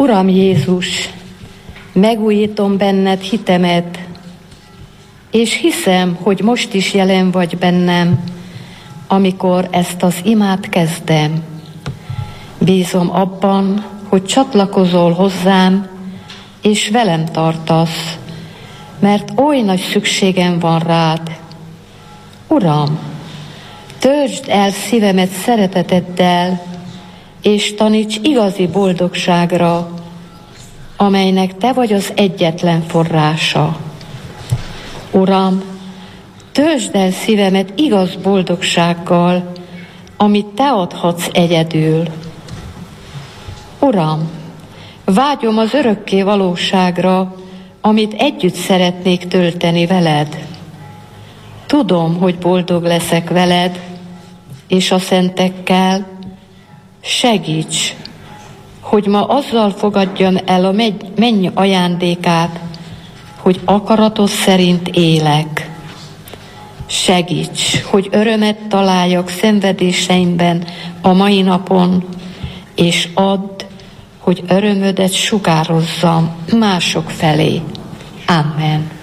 Uram Jézus, megújítom benned hitemet, és hiszem, hogy most is jelen vagy bennem, amikor ezt az imát kezdem. Bízom abban, hogy csatlakozol hozzám, és velem tartasz, mert oly nagy szükségem van rád. Uram, töltsd el szívemet szereteteddel, és taníts igazi boldogságra, amelynek te vagy az egyetlen forrása. Uram, töltsd el szívemet igaz boldogsággal, amit te adhatsz egyedül. Uram, vágyom az örökké valóságra, amit együtt szeretnék tölteni veled. Tudom, hogy boldog leszek veled, és a szentekkel. Segíts, hogy ma azzal fogadjam el a menny ajándékát, hogy akaratod szerint élek. Segíts, hogy örömet találjak szenvedéseimben a mai napon, és add, hogy örömödet sugározzam mások felé. Amen.